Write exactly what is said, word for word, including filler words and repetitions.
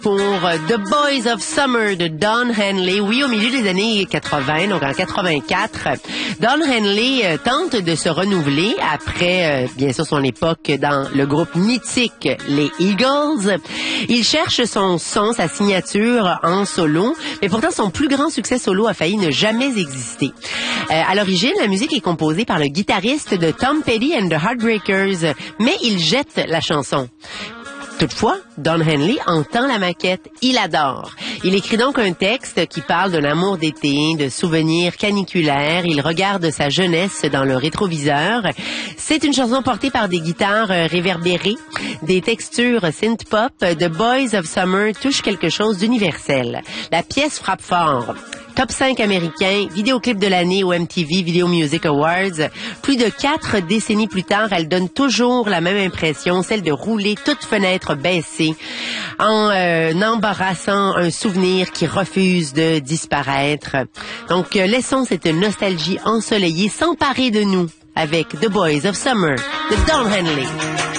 pour The Boys of Summer de Don Henley. Oui, au milieu des années quatre-vingts, donc en quatre-vingt-quatre, Don Henley euh, tente de se renouveler après, euh, bien sûr, son époque dans le groupe mythique les Eagles. Il cherche son son, sa signature en solo, mais pourtant son plus grand succès solo a failli ne jamais exister. Euh, à l'origine, la musique est composée par le guitariste de Tom Petty and the Heartbreakers, mais il jette la chanson. Toutefois, Don Henley entend la maquette, il adore. Il écrit donc un texte qui parle d'un amour d'été, de souvenirs caniculaires. Il regarde sa jeunesse dans le rétroviseur. C'est une chanson portée par des guitares réverbérées, des textures synth-pop. The Boys of Summer touche quelque chose d'universel. La pièce frappe fort. Top cinq américain, vidéoclip de l'année au M T V Video Music Awards. Plus de quatre décennies plus tard, elle donne toujours la même impression, celle de rouler toute fenêtre baissée, en euh, embarrassant un souvenir qui refuse de disparaître. Donc, euh, laissons cette nostalgie ensoleillée s'emparer de nous avec The Boys of Summer de Don Henley.